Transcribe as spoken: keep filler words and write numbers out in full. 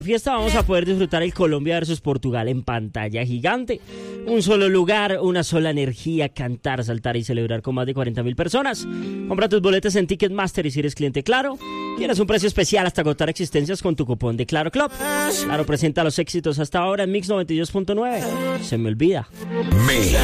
Fiesta vamos a poder disfrutar el Colombia versus Portugal en pantalla gigante. Un solo lugar, una sola energía, cantar, saltar y celebrar con más de cuarenta mil personas. Compra tus boletas en Ticketmaster y si eres cliente Claro, tienes un precio especial hasta agotar existencias con tu cupón de Claro Club. Claro presenta los éxitos hasta ahora en Mix noventa y dos punto nueve. Se me olvida. Me